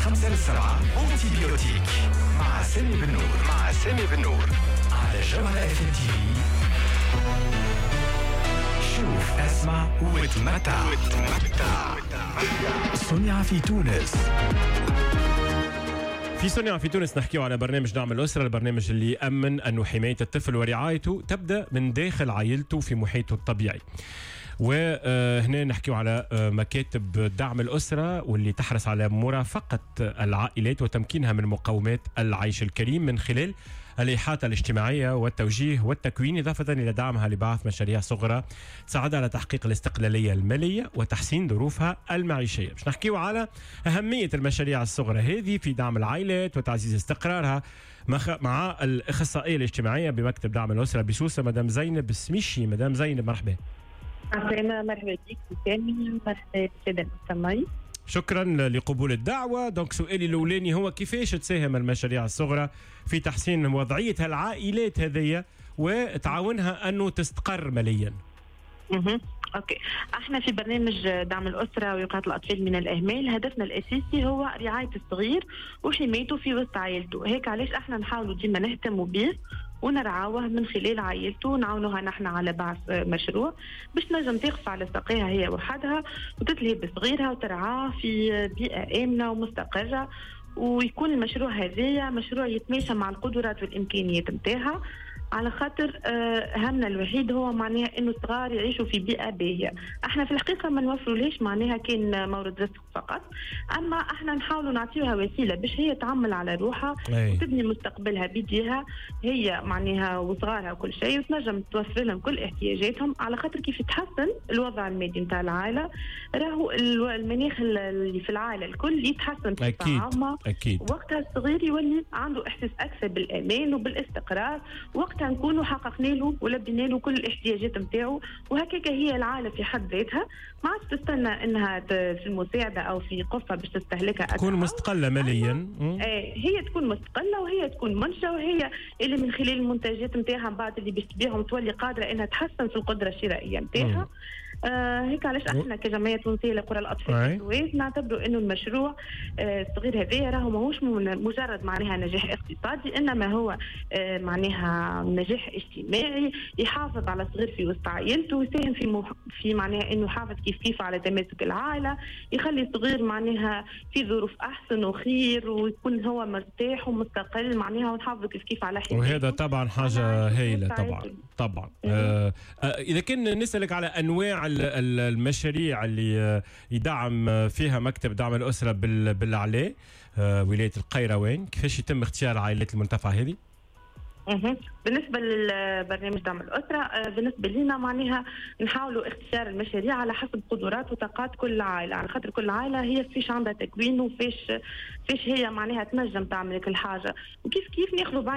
5 ل7 أنتيبيوتيك مع سامي بن نور على جوهرة FM. شوف اسمع وتمتع. صنع في تونس. في تونس نحكيو على برنامج دعم الأسرة، البرنامج اللي يأمن أنه حماية الطفل ورعايته تبدأ من داخل عائلته في محيطه الطبيعي. وهنا نحكيو على مكاتب دعم الأسرة واللي تحرص على مرافقة العائلات وتمكينها من مقومات العيش الكريم من خلال الإحاطة الاجتماعية والتوجيه والتكوين، إضافة إلى دعمها لبعض مشاريع صغرى تساعدها على تحقيق الاستقلالية المالية وتحسين ظروفها المعيشية. باش نحكيو على أهمية المشاريع الصغرى هذه في دعم العائلات وتعزيز استقرارها مع الأخصائية الاجتماعية بمكتب دعم الأسرة بسوسة مدام زينب السميشي. مدام زينب مرحبا. مرحبا بك سامي، مرحبا بالسادة المستمعين. شكرا لقبول الدعوة. دونك سؤالي الأولاني هو كيفاش تساهم المشاريع الصغرى في تحسين وضعية العائلات هذه وتعاونها أنه تستقر ماليا؟ اوكي، احنا في برنامج دعم الاسره ووقايه الاطفال من الاهمال هدفنا الاساسي هو رعايه الصغير وحمايته في وسط عائلته. هيك علاش احنا نحاولوا ديما نهتموا به ونرعاوه من خلال عائلته ونعاونوها نحن على بعض مشروع باش نجم تقف على ساقيها هي وحدها وتتلهي بصغيرها وترعاه في بيئه امنه ومستقره، ويكون المشروع هذايا مشروع يتماشى مع القدرات والامكانيات نتاعها، على خاطر همنا الوحيد هو معناها انه الصغار يعيشوا في بيئه باهيه. احنا في الحقيقه ما نوفروا ليش معناها كان مورد رزق فقط، اما احنا نحاولوا نعطيوها وسيله باش هي تعمل على روحها وتبني مستقبلها بيديها هي معناها وصغارها وكل شيء، وتنجم توفر لهم كل احتياجاتهم، على خاطر كيف يتحسن الوضع المادي نتاع العائله راهو المناخ اللي في العائله الكل يتحسن أكيد. وقتها الصغير يولي عنده احساس اكثر بالامان وبالاستقرار، وقتها نكونوا حققنا له ولبينا له كل الاحتياجات نتاعو. وهكاك هي العائله في حد ذاتها ما عادش تستنى انها في المساعده او في قفه باش تستهلكها، تكون مستقله ماليا. هي تكون مستقله وهي تكون منشأة، وهي اللي من خلال المنتجات نتاعها بعد اللي باش تبيعهم تولي قادره انها تحسن في القدره الشرائيه نتاعها. هيك علاش احنا كجمعيه تونسيه لقرى الاطفال في السويس نعتبروا انه المشروع الصغير هذا راهو ماهوش مجرد معناها نجاح اقتصادي، انما هو معناها نجاح اجتماعي يحافظ على الصغير في وسط عائلته ويساهم في معناها انه يحافظ كيف على تماسك العائله، يخلي الصغير معناها في ظروف احسن وخير ويكون هو مرتاح ومستقل معناها، ونحافظ كيف على حياته. وهذا طبعا حاجه هايله طبعا. اذا كان نسالك على انواع المشاريع اللي يدعم فيها مكتب دعم الأسرة بالعلاء ولاية القيروان، كيفاش يتم اختيار العائلات المنتفعة هذه؟ بالنسبة للبرنامج دعم الأسرة بالنسبة لنا معناها نحاولوا اختيار المشاريع على حسب قدرات وطاقات كل عائلة، على خاطر كل عائلة هي فيش عندها تكوين وفيش هي معناها تنجم تعمل كل حاجة، وكيف ناخذوا